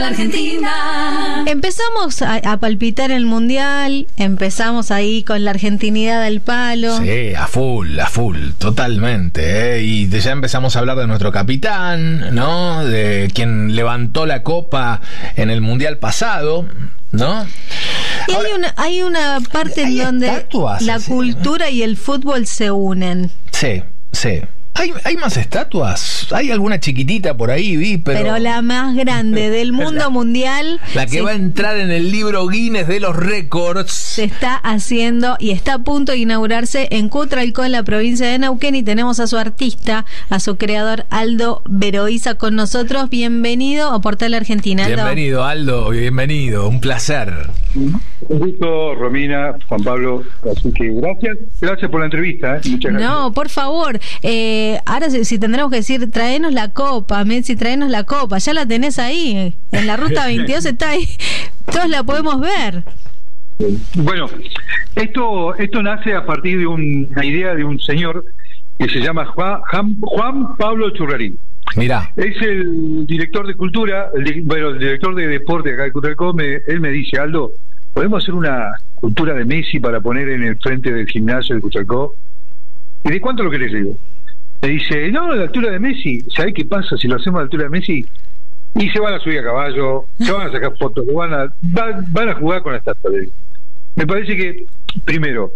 Argentina. Empezamos a palpitar el mundial, empezamos ahí con la argentinidad al palo. Sí, a full, totalmente, ¿eh? Y ya empezamos a hablar de nuestro capitán, ¿no? De quien levantó la copa en el mundial pasado, ¿no? Y ahora, hay una parte en donde la cultura y el fútbol se unen. Sí. ¿Hay más estatuas? ¿Hay alguna chiquitita por ahí? Vi, pero la más grande del mundo mundial. La que va a entrar en el libro Guinness de los récords. Se está haciendo y está a punto de inaugurarse en Cutralcó, en la provincia de Neuquén, y tenemos a su artista, a su creador, Aldo Beroiza, con nosotros. Bienvenido a Portal Argentina, Aldo. Bienvenido, Aldo, bienvenido, un placer. Un gusto, Romina, Juan Pablo, así que gracias por la entrevista, muchas gracias. No, por favor, ahora si tendremos que decir, traenos la copa, Messi, traenos la copa, ya la tenés ahí, en la ruta 22 está ahí, todos la podemos ver. Bueno, esto nace a partir de una idea de un señor que se llama Juan Pablo Churrarín. Mirá. Es el director de cultura, el director de deporte acá de Cutralcó. Él me dice: Aldo, ¿podemos hacer una cultura de Messi para poner en el frente del gimnasio de Cutralcó? ¿Y de cuánto lo querés? Le digo. Me dice: no, a la altura de Messi. ¿Sabés qué pasa si lo hacemos a la altura de Messi? Y se van a subir a caballo, se van a sacar fotos, van a jugar con la estatua. Me parece que, primero,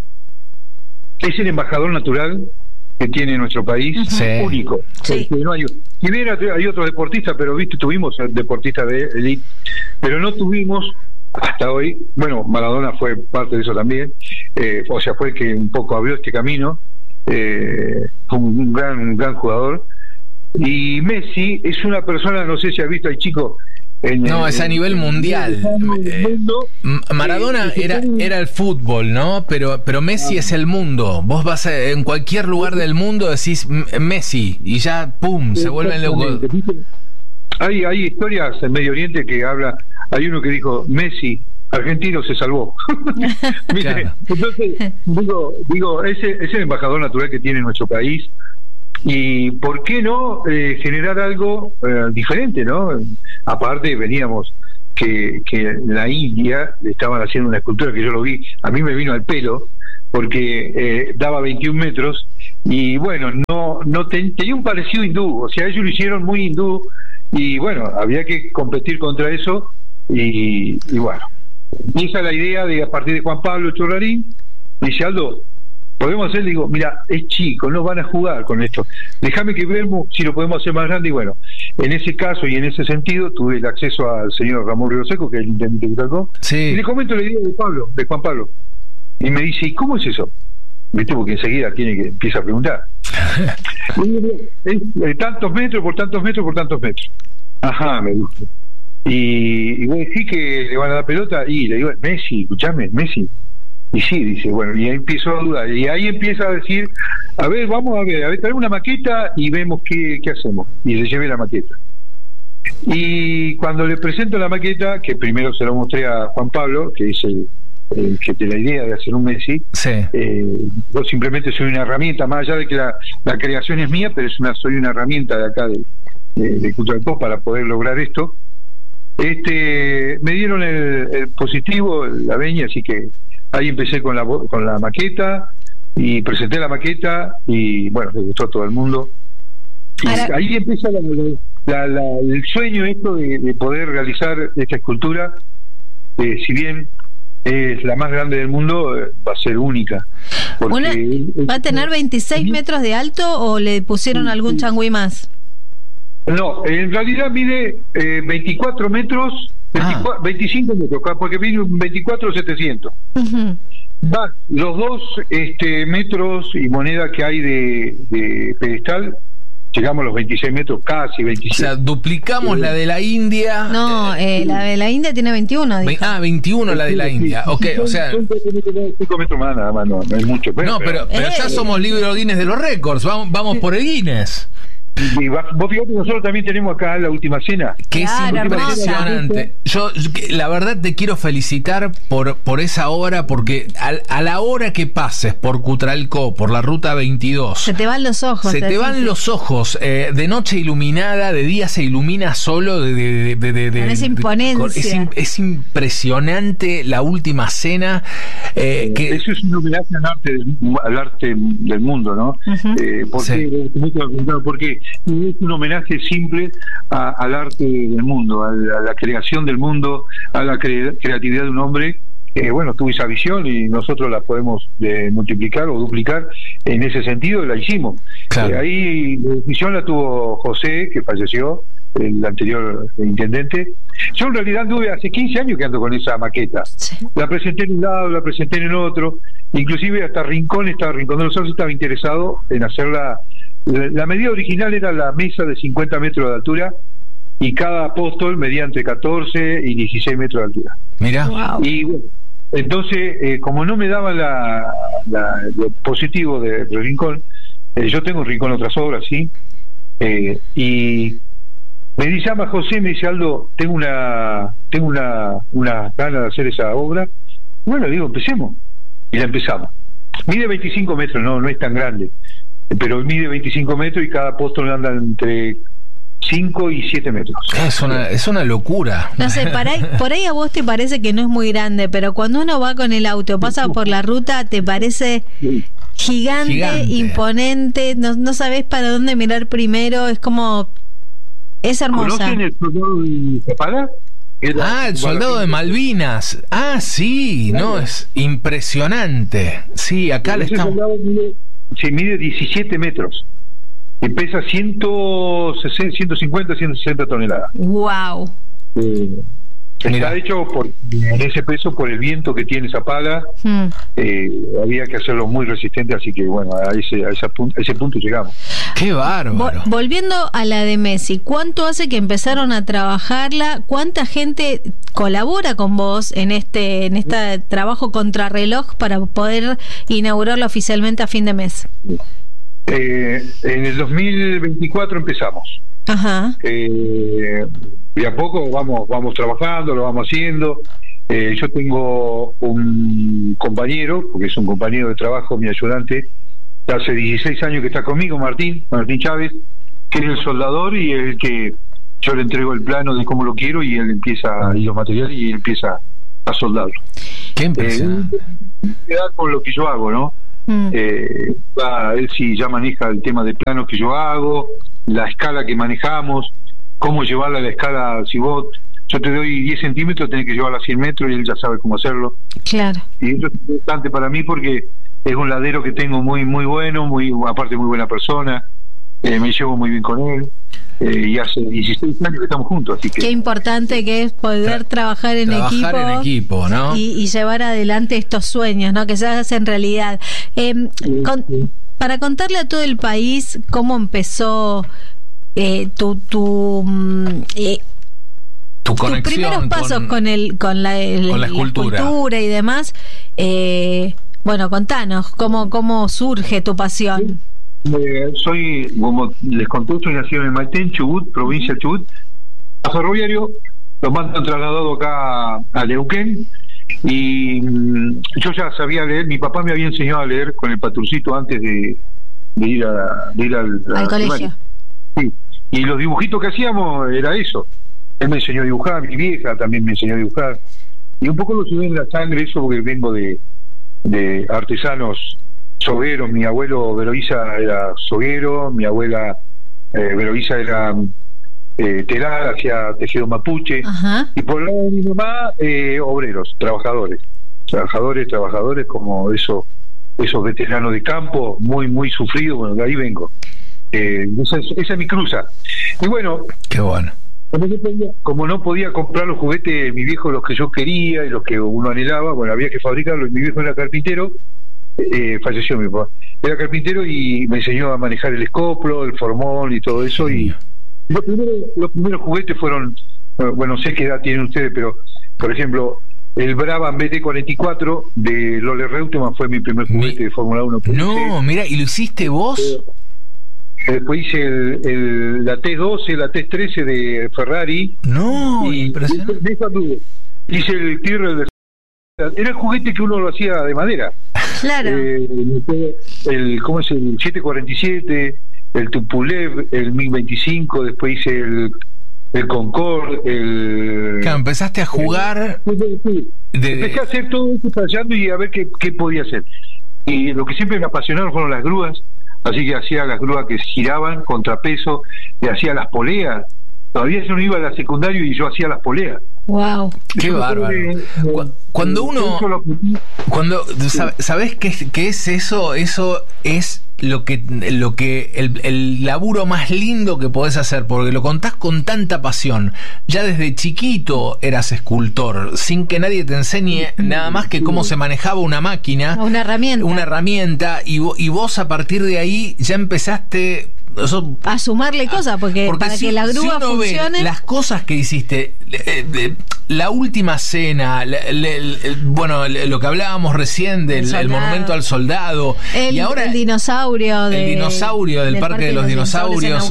es el embajador natural que tiene nuestro país, único. Sí. No hay, si bien hay otros deportistas, pero viste, tuvimos deportistas de elite, pero no tuvimos hasta hoy. Bueno, Maradona fue parte de eso también, o sea, fue el que un poco abrió este camino. Fue un gran jugador. Y Messi es una persona, no sé si has visto, hay chicos. Es a nivel mundial. Maradona era el fútbol, ¿no? Pero Messi es el mundo. Vos vas en cualquier lugar del mundo, decís Messi y ya, ¡pum!, se vuelven locos. Hay historias en Medio Oriente que habla. Hay uno que dijo: Messi, argentino, se salvó. Claro. Entonces, digo, ese es el embajador natural que tiene nuestro país. Y ¿por qué no generar algo diferente, no? Aparte, veníamos que en la India le estaban haciendo una escultura que yo lo vi, a mí me vino al pelo, porque daba 21 metros, y bueno, tenía un parecido hindú, o sea, ellos lo hicieron muy hindú, y bueno, había que competir contra eso, y bueno. Y esa es la idea de, a partir de Juan Pablo Churrarín. Dice: Aldo, podemos hacer. Digo: mira, es chico, no van a jugar con esto, déjame que veamos si lo podemos hacer más grande. Y bueno, en ese caso y en ese sentido tuve el acceso al señor Ramón Río Seco, que es el intendente de Cutralcó, y le comento la idea de Juan Pablo, y me dice: ¿y cómo es eso? ¿Viste? Porque enseguida tiene que empieza a preguntar. Es tantos metros por tantos metros por tantos metros. Ajá, me gusta. Y vos decís que le van a dar pelota, y le digo: Messi, escuchame, Messi. Y sí, dice, bueno, y ahí empiezo a dudar, y ahí empieza a decir: a ver, vamos a ver, trae una maqueta y vemos qué hacemos. Y le llevé la maqueta. Y cuando le presento la maqueta, que primero se lo mostré a Juan Pablo, que es el que tiene la idea de hacer un Messi, yo simplemente soy una herramienta, más allá de que la creación es mía, pero soy una herramienta de acá de Cutralcó para poder lograr esto. Me dieron el positivo, la veña, así que ahí empecé con la maqueta, y presenté la maqueta, y bueno, le gustó a todo el mundo. Y ahí empieza el sueño esto de poder realizar esta escultura. Si bien es la más grande del mundo, va a ser única. ¿Va a tener 26 metros de alto o le pusieron algún changüí más? No, en realidad mide 24 metros, 25 metros, porque viene un 24.700. Va, los 2 metros y moneda que hay de pedestal, llegamos a los 26 metros, casi 27. O sea, duplicamos la de la India. No, la de la India tiene 21. 21 la de la India. Ok, o sea, 5 metros más, nada más, no es mucho. Pero ya somos libro Guinness de los récords. Vamos por el Guinness. Y vos fíjate, nosotros también tenemos acá La Última Cena. Que claro, es impresionante. Yo, la verdad, te quiero felicitar por esa obra, porque a la hora que pases por Cutralcó, por la ruta 22, se te van los ojos. Se te van los ojos. De noche iluminada, de día se ilumina solo. Con esa imponencia. Es impresionante La Última Cena. Eso es un homenaje al arte del mundo, ¿no? Porque es un homenaje simple al arte del mundo, a la creación del mundo, a la creatividad de un hombre. Bueno, tuvo esa visión y nosotros la podemos multiplicar o duplicar en ese sentido, y la hicimos. Claro. Ahí la visión la tuvo José, que falleció, el anterior intendente. Yo en realidad anduve hace 15 años que ando con esa maqueta. Sí. La presenté en un lado, la presenté en el otro, inclusive hasta Rincón de los Altos estaba interesado en hacerla. La medida original era la mesa de 50 metros de altura y cada apóstol medía entre 14 y 16 metros de altura. Mira. Wow. Y bueno, entonces, como no me daban lo positivo de Rincón, yo tengo en Rincón otras obras, ¿sí? Y me llama José, me dice: Aldo, tengo una gana de hacer esa obra. Bueno, digo, empecemos. Y la empezamos. Mide 25 metros, no es tan grande, pero mide 25 metros y cada apóstol anda entre 5 y 7 metros. Es una locura. No sé, por ahí a vos te parece que no es muy grande, pero cuando uno va con el auto, pasa por la ruta, te parece gigante. Imponente, no sabés para dónde mirar primero, es como... Es hermosa. ¿Conocen el soldado de Zapala? El soldado de Malvinas. Sí, claro. No, es impresionante. Sí, acá le estamos... mide 17 metros y pesa 150, 160 toneladas. Wow. Está hecho en ese peso por el viento que tiene Zapala. Había que hacerlo muy resistente, así que bueno, a ese punto llegamos. ¡Qué bárbaro! Volviendo a la de Messi, ¿cuánto hace que empezaron a trabajarla? ¿Cuánta gente colabora con vos en este trabajo contrarreloj para poder inaugurarlo oficialmente a fin de mes? En el 2024 empezamos. Ajá. De a poco vamos trabajando, lo vamos haciendo. Yo tengo un compañero, porque es un compañero de trabajo, mi ayudante, hace 16 años que está conmigo, Martín Chávez, que es el soldador y el que yo le entrego el plano de cómo lo quiero y él empieza, y los materiales, y él empieza a soldarlo. Qué impresionante. Con lo que yo hago, ¿no? Él sí ya maneja el tema de planos que yo hago, la escala que manejamos, cómo llevarla a la escala. Si yo te doy 10 centímetros, tenés que llevarla a 100 metros y él ya sabe cómo hacerlo. Claro. Y eso es importante para mí porque es un ladero que tengo muy bueno, aparte muy buena persona. Me llevo muy bien con él. Y hace 16 años que estamos juntos, así que... Qué importante que es poder trabajar en equipo, ¿no? Y llevar adelante estos sueños, ¿no? Que se hacen realidad. Para contarle a todo el país cómo empezó tus primeros pasos con la escultura y demás. Bueno, contanos cómo surge tu pasión. Soy, como les conté, soy nacido en Maitén, Chubut, provincia de Chubut. A Ferroviario lo mandan trasladado acá a Neuquén y yo ya sabía leer. Mi papá me había enseñado a leer con el patrulcito antes de ir al colegio. Sí. Y los dibujitos que hacíamos era eso. Él me enseñó a dibujar, mi vieja también me enseñó a dibujar, y un poco lo llevé en la sangre eso, porque vengo de artesanos sogueros. Mi abuelo Veroiza era soguero, mi abuela Veroiza era telar, hacía tejido mapuche. Ajá. Y por el lado de mi mamá, obreros, trabajadores, como esos veteranos de campo, muy sufridos. Bueno, de ahí vengo. Esa es mi cruza. Y bueno, qué bueno. Como no podía comprar los juguetes mi viejo, los que yo quería y los que uno anhelaba, bueno, había que fabricarlos. Mi viejo era carpintero, falleció mi papá, era carpintero y me enseñó a manejar el escoplo, el formón y todo eso. Y los primeros juguetes fueron, bueno, no sé qué edad tienen ustedes, pero por ejemplo, el Brabham BT-44 de Lola Reutemann fue mi primer juguete de Fórmula 1. No, mira, ¿y lo hiciste vos? después hice la T12, la T13 de Ferrari. No, y impresionante. Hice el Tyrrell. Era el juguete que uno lo hacía de madera. Claro. ¿Cómo es? El 747, el Tupolev, el MiG-25, después hice el Concorde, Claro, empezaste a jugar. Empecé a hacer todo esto fallando y a ver qué podía hacer. Y lo que siempre me apasionaron fueron las grúas, así que hacía las grúas que giraban, contrapeso, y hacía las poleas. Todavía yo no iba a la secundaria y yo hacía las poleas. Wow. Qué bárbaro. ¿Sabés qué es eso? Eso es lo que el laburo más lindo que podés hacer, porque lo contás con tanta pasión. Ya desde chiquito eras escultor, sin que nadie te enseñe nada más que cómo se manejaba una máquina, una herramienta, y vos a partir de ahí ya empezaste a sumarle cosas, porque para que la grúa funcione. Las cosas que hiciste, la última cena, bueno, lo que hablábamos recién del el monumento al soldado, y ahora el dinosaurio del Parque de los Dinosaurios.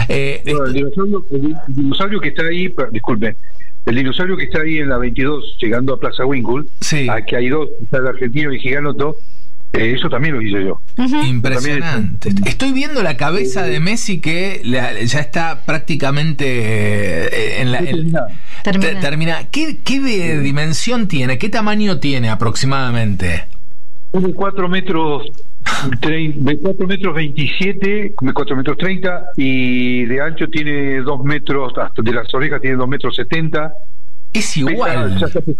El dinosaurio que está ahí, disculpe, el dinosaurio que está ahí en la 22, llegando a Plaza Winkle, sí. Aquí hay dos, está el argentino y Giganoto. Eso también lo hice yo. Impresionante. Estoy viendo la cabeza de Messi que ya está prácticamente terminada. ¿Qué dimensión tiene? ¿Qué tamaño tiene aproximadamente? De 4 metros 27, 4 metros 30, y de ancho tiene 2 metros, hasta de las orejas tiene 2 metros 70. Es igual.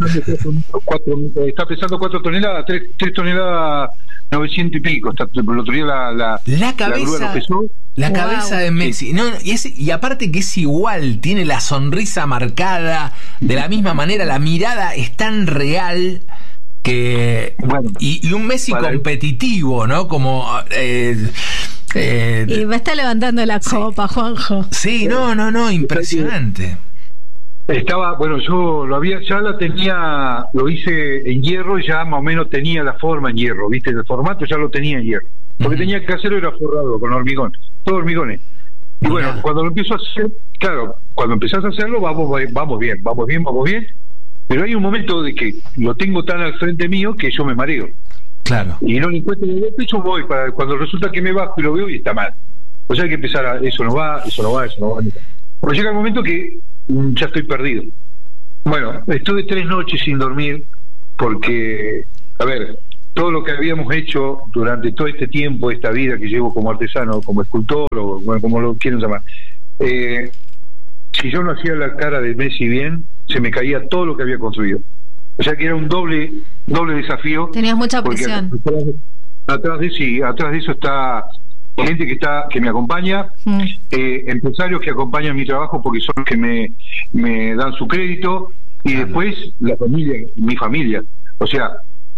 Está pesando 4 toneladas, 3 toneladas 900 y pico. El otro día la cabeza, la cabeza de Messi. No, y aparte que es igual, tiene la sonrisa marcada de la misma manera, la mirada es tan real que y un Messi competitivo, ¿no? Como y va a estar levantando la copa, Juanjo. Sí, no, impresionante. Estaba, yo ya la tenía, lo hice en hierro y ya más o menos tenía la forma en hierro, ¿viste? El formato ya lo tenía en hierro. Porque tenía que hacerlo era forrado con hormigón, todo hormigones. Y bueno, cuando lo empiezo a hacer, claro, cuando empezás a hacerlo vamos bien, pero hay un momento de que lo tengo tan al frente mío que yo me mareo. Claro. Y no le encuentro el golpe, yo voy, cuando resulta que me bajo y lo veo y está mal. O sea hay que empezar eso no va. Pero llega el momento que ya estoy perdido. Bueno, estuve 3 noches sin dormir porque, a ver, todo lo que habíamos hecho durante todo este tiempo, esta vida que llevo como artesano, como escultor, o bueno, como lo quieren llamar, si yo no hacía la cara de Messi bien, se me caía todo lo que había construido. O sea que era un doble desafío. Tenías mucha presión. Atrás de eso está gente que me acompaña, empresarios que acompañan mi trabajo porque son los que me dan su crédito, y después la familia, mi familia. O sea,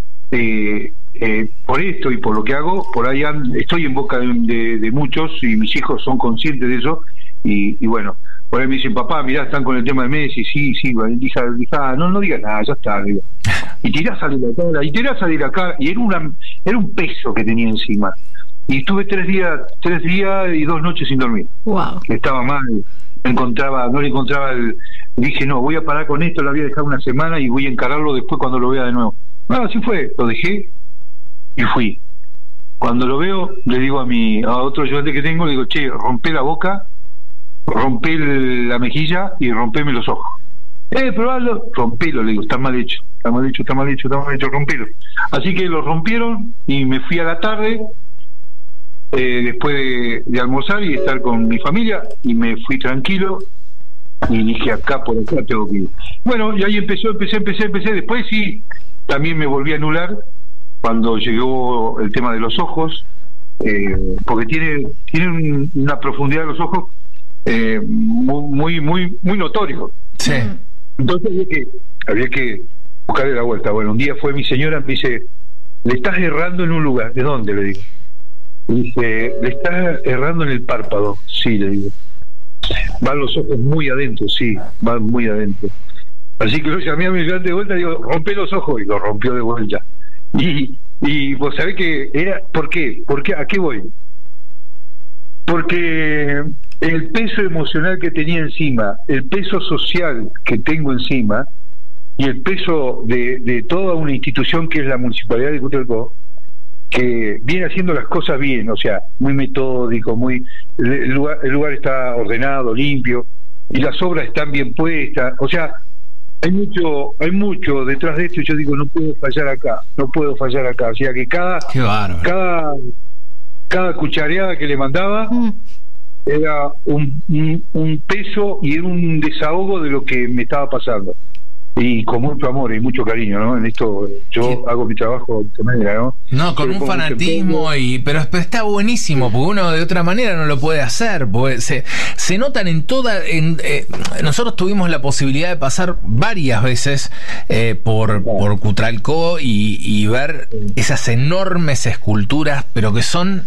por esto y por lo que hago, por ahí estoy en boca de muchos, y mis hijos son conscientes de eso, y bueno, por ahí me dicen, papá, mirá, están con el tema de Messi, sí, hija, no digas nada, ya está, digo. Y tirás a salir acá, y era un peso que tenía encima. Y estuve 3 días y 2 noches sin dormir. Wow. Estaba mal, no le encontraba dije, no, voy a parar con esto, lo voy a dejar una semana y voy a encararlo después cuando lo vea de nuevo. Así fue, lo dejé y fui. Cuando lo veo, le digo a otro ayudante que tengo, le digo, che, rompé la boca, rompé la mejilla y rompeme los ojos. Probalo, rompelo, le digo, está mal hecho, rompelo. Así que lo rompieron y me fui a la tarde, después de almorzar y estar con mi familia, y me fui tranquilo y dije, acá por acá tengo que ir. Bueno, y ahí empecé. Después sí, también me volví a anular cuando llegó el tema de los ojos, porque tiene una profundidad de los ojos muy notorio. Sí. Entonces había que buscarle la vuelta. Bueno, un día fue mi señora, me dice, le estás errando en un lugar. ¿De dónde? Le digo. Dice, le estás errando en el párpado. Sí, le digo. Van los ojos muy adentro, sí, van muy adentro. Así que lo llamé a mi ayudante de vuelta y digo, rompe los ojos, y lo rompió de vuelta. Y vos sabés que era, ¿por qué? ¿A qué voy? Porque el peso emocional que tenía encima, el peso social que tengo encima y el peso de toda una institución que es la Municipalidad de Cutralcó, que viene haciendo las cosas bien, o sea, muy metódico, el lugar está ordenado, limpio, y las obras están bien puestas, o sea, hay mucho detrás de esto, y yo digo, no puedo fallar acá, o sea que cada cuchareada que le mandaba era un peso y era un desahogo de lo que me estaba pasando, y con mucho amor y mucho cariño, ¿no? En esto yo hago mi trabajo de manera, ¿no? No, con un fanatismo, pero está buenísimo, porque uno de otra manera no lo puede hacer, porque se notan nosotros tuvimos la posibilidad de pasar varias veces por Cutralcó y ver esas enormes esculturas, pero que son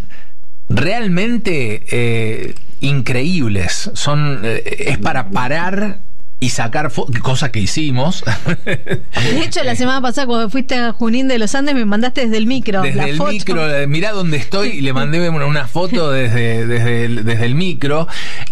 realmente increíbles, es para parar y sacar cosa que hicimos. De hecho, la semana pasada cuando fuiste a Junín de los Andes me mandaste desde el micro micro, mirá dónde estoy, y le mandé una foto desde el micro,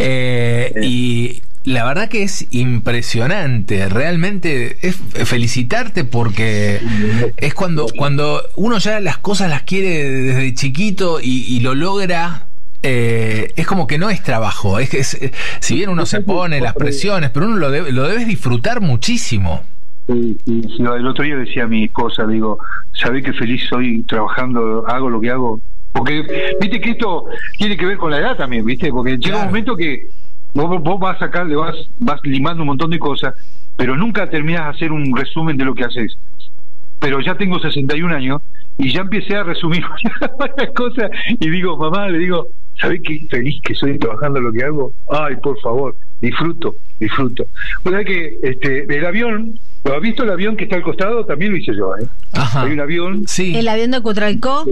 y la verdad que es impresionante, realmente es felicitarte, porque es cuando uno ya las cosas las quiere desde chiquito y lo logra. Es como que no es trabajo, si bien uno se pone las presiones, pero uno lo debes disfrutar muchísimo. Sí, el otro día decía a mi esposa, digo, ¿sabés qué feliz soy trabajando, hago lo que hago? Porque viste que esto tiene que ver con la edad también, viste, porque llega un momento que vos vas a sacar, vas limando un montón de cosas, pero nunca terminás de hacer un resumen de lo que haces. Pero ya tengo 61 años y ya empecé a resumir varias cosas, y digo, mamá, le digo, ¿sabés qué feliz que soy trabajando lo que hago? Ay, por favor, disfruto. O sea que el avión, ¿lo has visto el avión que está al costado? También lo hice yo, ¿eh? Ajá. Hay un avión. Sí. El avión de Cutralcó,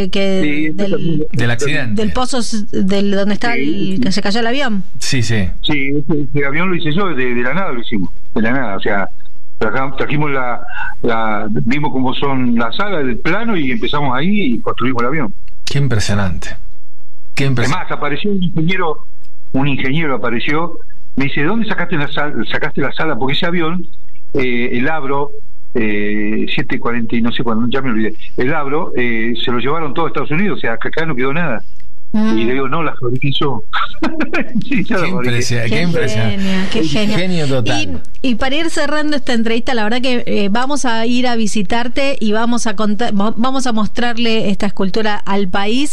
del accidente. Del pozo, donde está que se cayó el avión. Sí. Sí, ese avión lo hice yo, de la nada lo hicimos, de la nada, o sea, trajimos vimos cómo son las salas del plano y empezamos ahí y construimos el avión. Qué impresionante. Además apareció un ingeniero apareció, me dice, ¿de dónde sacaste la sala? Porque ese avión, el Abro 740 y no sé cuándo, ya me olvidé, el Abro se lo llevaron todo a Estados Unidos, o sea, acá no quedó nada. Y le digo, no, la fabriqué yo. Sí, qué impresionante. Qué genio total. Y para ir cerrando esta entrevista, la verdad que vamos a ir a visitarte y vamos a mostrarle esta escultura al país.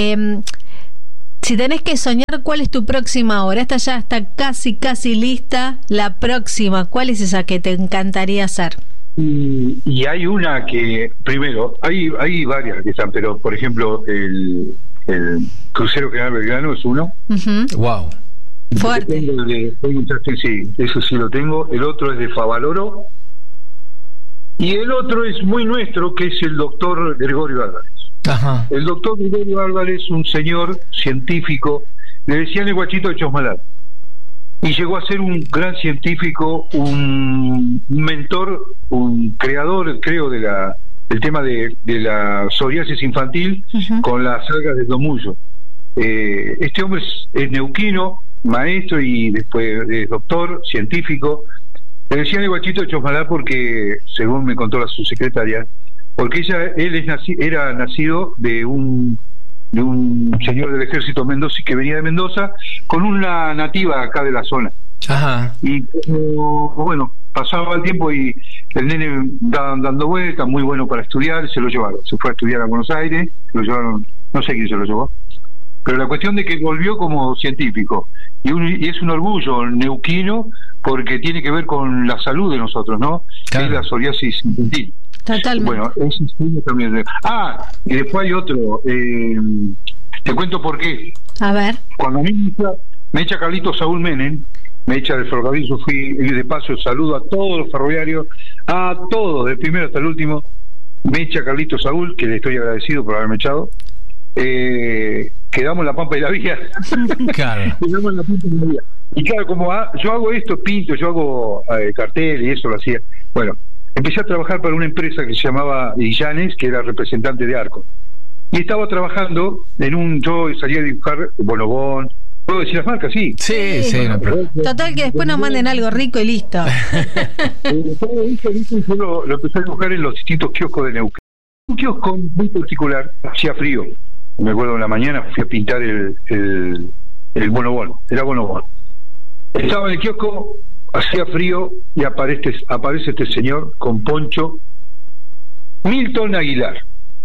Si tenés que soñar, ¿cuál es tu próxima obra? Esta ya está casi lista. La próxima, ¿cuál es esa que te encantaría hacer? Y hay una que, primero, hay varias que están, pero por ejemplo, el Crucero General Belgrano es uno. Wow. Fuerte. Sí, eso sí lo tengo. El otro es de Favaloro. Y el otro es muy nuestro, que es el doctor Gregorio Álvarez. Ajá. El doctor Gregorio Álvarez, un señor científico, le decían el guachito de Chosmalal, y llegó a ser un gran científico, un mentor, un creador, creo, del tema de la psoriasis infantil con las algas de Domullo. Este hombre es neuquino, maestro y después es doctor, científico. Le decían el guachito de Chosmalal porque, según me contó la subsecretaria, porque él era nacido de un señor del ejército Mendoza que venía de Mendoza con una nativa acá de la zona. Ajá. Y bueno, pasaba el tiempo y el nene dando vueltas, muy bueno para estudiar, se lo llevaron, se fue a estudiar a Buenos Aires, se lo llevaron, no sé quién se lo llevó, pero la cuestión de que volvió como científico y es un orgullo neuquino porque tiene que ver con la salud de nosotros, ¿no? Claro. Es la psoriasis infantil. Totalmente. Bueno, ese también. Y después hay otro. Te cuento por qué. A ver. Cuando a mí me echa Carlitos Saúl Menem, me echa del ferrocarril, yo fui, y de paso saludo a todos los ferroviarios, a todos, del primero hasta el último. Me echa Carlitos Saúl, que le estoy agradecido por haberme echado. Quedamos en la Pampa de la Vía. Claro. Quedamos en la Pampa de la Vía. Y claro, como yo hago esto, pinto, yo hago cartel y eso lo hacía. Bueno, empecé a trabajar para una empresa que se llamaba Illanes, que era representante de Arco. y estaba trabajando yo salía a dibujar Bonobón. ¿Puedo decir las marcas? Sí. Sí. No, pero... Total, que después nos manden algo rico y listo. Yo lo empecé a dibujar en los distintos kioscos de Neuquén. Un kiosco muy particular, hacía frío. Me acuerdo en la mañana fui a pintar el Bonobón, era Bonobón. Estaba en el kiosco, hacía frío y aparece este señor con poncho, Milton Aguilar.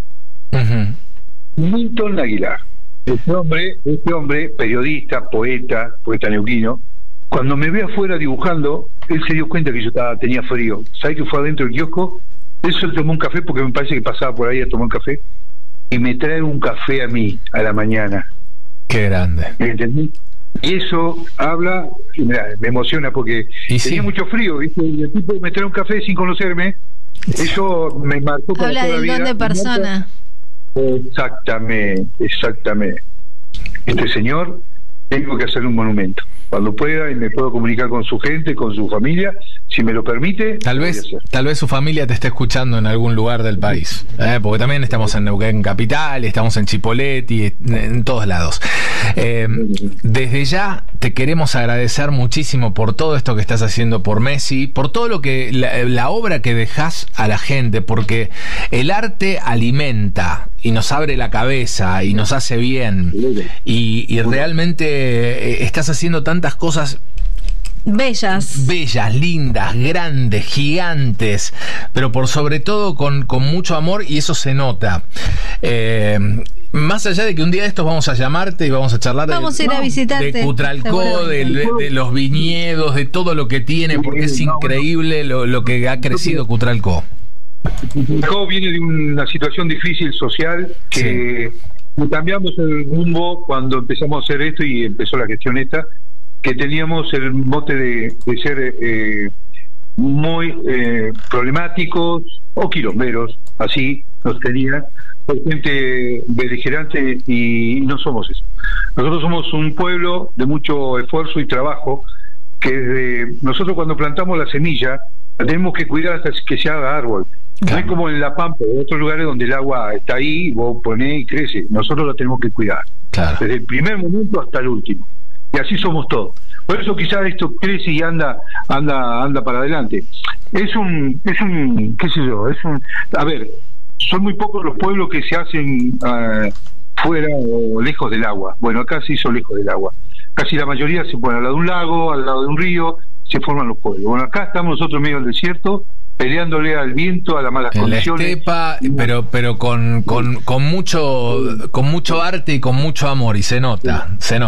Milton Aguilar. Este hombre, periodista, poeta neuquino, cuando me ve afuera dibujando, él se dio cuenta que yo tenía frío. ¿Sabe que fue adentro del kiosco? Él solo tomó un café porque me parece que pasaba por ahí a tomar un café y me trae un café a mí a la mañana. Qué grande. ¿Me entendí? Y eso habla, y me emociona porque tenía mucho frío, ¿viste? Y el tipo me trae un café sin conocerme. Eso me marcó para habla toda la vida. del don de persona. Exactamente. Este señor, tengo que hacerle un monumento. Cuando pueda y me puedo comunicar con su gente, con su familia, si me lo permite. Tal vez su familia te esté escuchando en algún lugar del país, porque también estamos en Neuquén Capital, estamos en Chipoleti, en todos lados. Desde ya te queremos agradecer muchísimo por todo esto que estás haciendo por Messi, por todo lo que la obra que dejás a la gente, porque el arte alimenta y nos abre la cabeza y nos hace bien, y realmente estás haciendo tantas cosas bellas, lindas, grandes, gigantes, pero por sobre todo con mucho amor, y eso se nota. Más allá de que un día de estos vamos a llamarte y vamos a charlar a ir a visitarte, de Cutralcó, de los viñedos, de todo lo que tiene, porque es increíble lo que ha crecido Cutralcó. Cutralcó viene de una situación difícil social que cambiamos el rumbo cuando empezamos a hacer esto y empezó la gestión esta, que teníamos el mote de ser muy problemáticos o quilomberos, así nos tenían, por gente beligerante, y no somos eso. Nosotros somos un pueblo de mucho esfuerzo y trabajo, que nosotros cuando plantamos la semilla la tenemos que cuidar hasta que se haga árbol. Claro. No es como en La Pampa o en otros lugares donde el agua está ahí, vos ponés y crece. Nosotros la tenemos que cuidar, claro, desde el primer momento hasta el último. Y así somos todos. Por eso quizás esto crece y anda para adelante. Es un qué sé yo, a ver, son muy pocos los pueblos que se hacen fuera o lejos del agua. Bueno, acá se hizo lejos del agua. Casi la mayoría se pone al lado de un lago, al lado de un río, se forman los pueblos. Bueno, acá estamos nosotros en medio del desierto, peleándole al viento, a las malas condiciones. En la estepa, pero con mucho arte y con mucho amor, y se nota.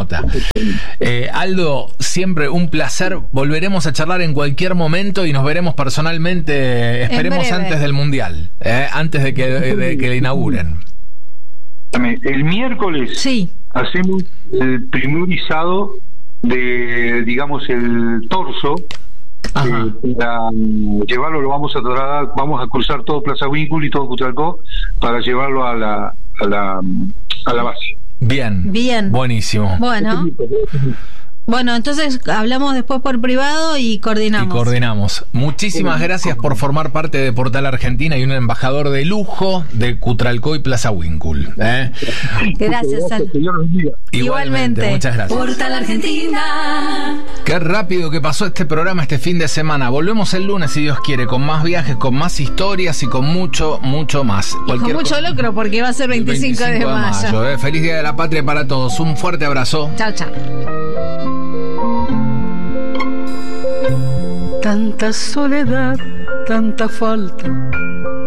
Aldo, siempre un placer. Volveremos a charlar en cualquier momento y nos veremos personalmente, esperemos antes del Mundial, antes de que le inauguren. El miércoles hacemos el primer izado de, digamos, el torso. Para llevarlo, lo vamos a trasladar, vamos a cruzar todo Plaza Winkle y todo Cutralcó para llevarlo a la base. Bien. Buenísimo. Bueno, entonces hablamos después por privado y coordinamos. Muchísimas gracias por formar parte de Portal Argentina y un embajador de lujo de Cutralcó y Plaza Winkle. Gracias, Igualmente, muchas gracias. Portal Argentina. Qué rápido que pasó este programa este fin de semana. Volvemos el lunes, si Dios quiere, con más viajes, con más historias y con mucho más. Y con mucho locro, porque va a ser 25 de mayo. Feliz Día de la Patria para todos. Un fuerte abrazo. Chao. Tanta soledad, tanta falta